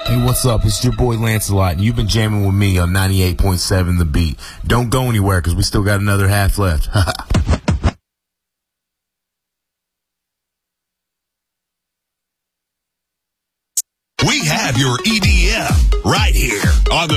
Hey, what's up? It's your boy Lancelot, and you've been jamming with me on 98.7 The Beat. Don't go anywhere, because we still got another half left. We have your EDM right here on the